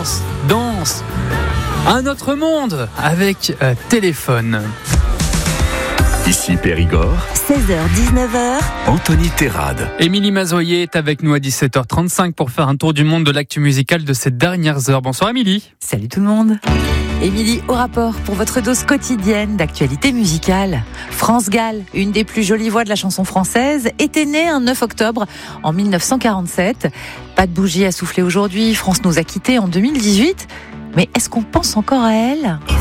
danse. Un autre monde avec téléphone. Ici Périgord, 16h-19h, Anthony Terrade. Émilie Mazoyer est avec nous à 17h35 pour faire un tour du monde de l'actu musical de ces dernières heures. Bonsoir Émilie. Salut tout le monde. Émilie, au rapport pour votre dose quotidienne d'actualité musicale. France Gall, une des plus jolies voix de la chanson française, était née un 9 octobre en 1947. Pas de bougie à souffler aujourd'hui, France nous a quittés en 2018. Mais est-ce qu'on pense encore à elle ?